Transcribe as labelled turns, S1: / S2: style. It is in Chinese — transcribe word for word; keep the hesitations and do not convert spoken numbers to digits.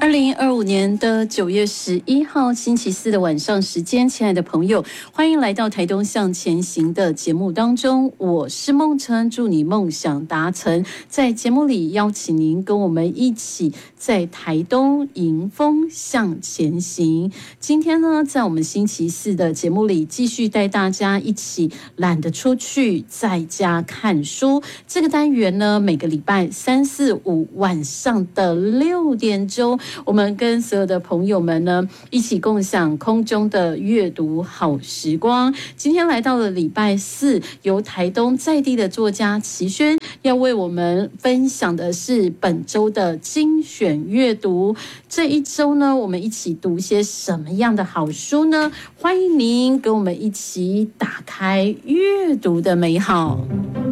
S1: 二零二五年的九月十一号星期四的晚上时间，亲爱的朋友，欢迎来到台东向前行的节目当中，我是梦辰，祝你梦想达成。在节目里邀请您跟我们一起在台东迎风向前行。今天呢，在我们星期四的节目里，继续带大家一起懒得出去，在家看书。这个单元呢，每个礼拜三四五晚上的六点钟，我们跟所有的朋友们呢，一起共享空中的阅读好时光。今天来到了礼拜四，由台东在地的作家齐轩要为我们分享的是本周的精选阅读。这一周呢，我们一起读些什么样的好书呢？欢迎您跟我们一起打开阅读的美好。